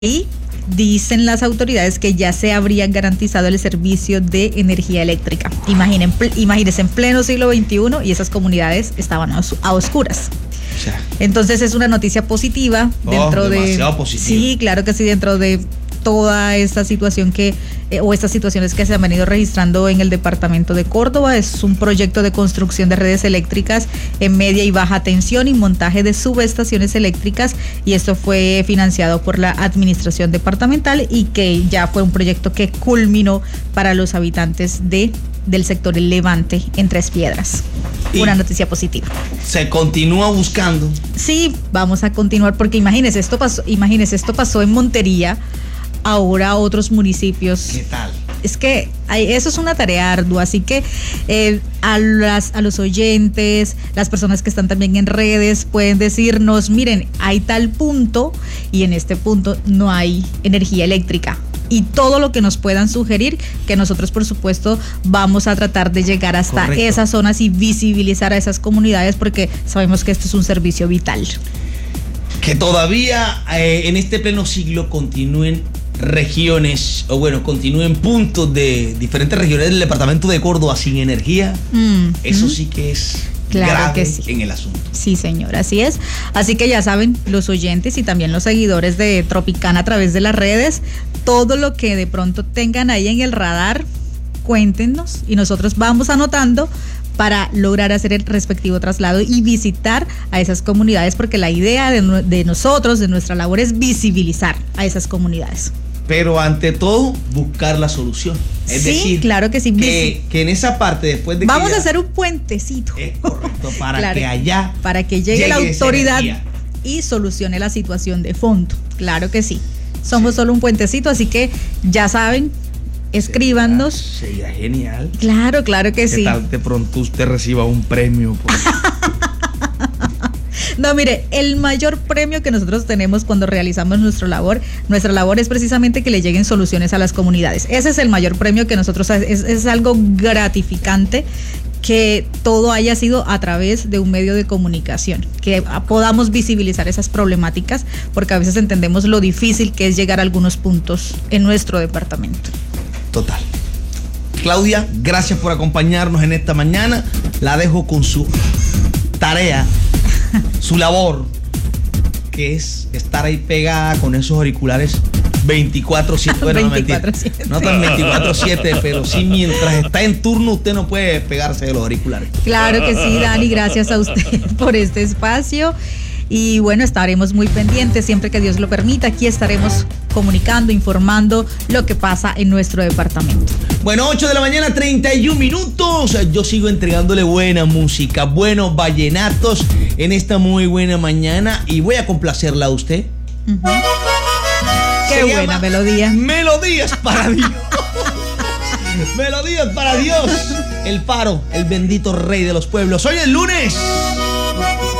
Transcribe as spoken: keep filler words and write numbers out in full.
Y dicen las autoridades que ya se habría garantizado el servicio de energía eléctrica. Imaginen, imagínense en pleno siglo veintiuno y esas comunidades estaban a, a oscuras. O sea, Entonces es una noticia positiva dentro oh, de... demasiado positiva. Sí, claro que sí, dentro de toda esta situación que, eh, o estas situaciones que se han venido registrando en el departamento de Córdoba. Es un proyecto de construcción de redes eléctricas en media y baja tensión y montaje de subestaciones eléctricas, y esto fue financiado por la administración departamental y que ya fue un proyecto que culminó para los habitantes de del sector El Levante en Tres Piedras. Y una noticia positiva. Se continúa buscando. Sí, vamos a continuar porque imagínese, esto pasó, imagínese, esto pasó en Montería, ahora otros municipios. ¿Qué tal? Es que hay, eso es una tarea ardua, así que eh, a, las, a los oyentes, las personas que están también en redes, pueden decirnos, miren, hay tal punto y en este punto no hay energía eléctrica. Y todo lo que nos puedan sugerir, que nosotros por supuesto vamos a tratar de llegar hasta Correcto. esas zonas y visibilizar a esas comunidades, porque sabemos que esto es un servicio vital. Que todavía eh, en este pleno siglo continúen regiones, o bueno, continúen puntos de diferentes regiones del departamento de Córdoba sin energía, mm, eso mm. sí que es claro grave que sí. en el asunto. Sí, señor, así es. Así que ya saben, los oyentes y también los seguidores de Tropicana a través de las redes, todo lo que de pronto tengan ahí en el radar, cuéntenos y nosotros vamos anotando para lograr hacer el respectivo traslado y visitar a esas comunidades, porque la idea de, de nosotros, de nuestra labor, es visibilizar a esas comunidades. Pero ante todo, buscar la solución. Es sí, decir, claro que sí. Que, que en esa parte, después de Vamos que ya, a hacer un puentecito. Es correcto, para claro, que allá para que llegue, llegue la autoridad y solucione la situación de fondo. Claro que sí. Somos sí. solo un puentecito, así que ya saben, escríbanos. Sería, sería genial. Claro, claro que ¿Qué sí. tal de pronto usted reciba un premio? Por... No, mire, el mayor premio que nosotros tenemos cuando realizamos nuestra labor, nuestra labor es precisamente que le lleguen soluciones a las comunidades. Ese es el mayor premio que nosotros, es, es algo gratificante que todo haya sido a través de un medio de comunicación, que podamos visibilizar esas problemáticas, porque a veces entendemos lo difícil que es llegar a algunos puntos en nuestro departamento. Total. Claudia, gracias por acompañarnos en esta mañana. La dejo con su tarea, su labor, que es estar ahí pegada con esos auriculares veinticuatro siete. Bueno, veinticuatro siete. No tan veinticuatro siete, pero sí mientras está en turno usted no puede pegarse de los auriculares. Claro que sí, Dani, gracias a usted por este espacio. Y bueno, estaremos muy pendientes, siempre que Dios lo permita, aquí estaremos comunicando, informando lo que pasa en nuestro departamento. Bueno, ocho de la mañana, treinta y un minutos. Yo sigo entregándole buena música, buenos vallenatos en esta muy buena mañana y voy a complacerla a usted. Uh-huh. Qué Se buena melodía. Melodías para Dios. Melodías para Dios. El Faro, el bendito rey de los pueblos. Hoy es lunes.